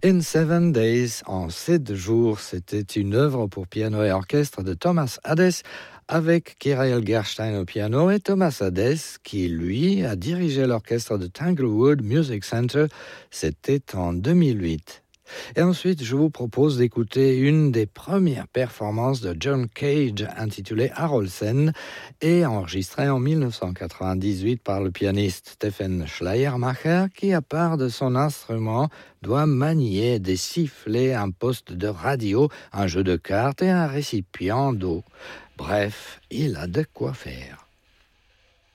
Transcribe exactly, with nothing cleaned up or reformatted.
In Seven Days, en sept jours, c'était une œuvre pour piano et orchestre de Thomas Hadès avec Kyrill Gerstein au piano et Thomas Hadès qui, lui, a dirigé l'orchestre de Tanglewood Music Center. C'était en deux mille huit. Et ensuite, je vous propose d'écouter une des premières performances de John Cage intitulée Harolsen et enregistrée en dix-neuf cent quatre-vingt-dix-huit par le pianiste Stephen Schleiermacher qui, à part de son instrument, doit manier des sifflets, un poste de radio, un jeu de cartes et un récipient d'eau. Bref, il a de quoi faire.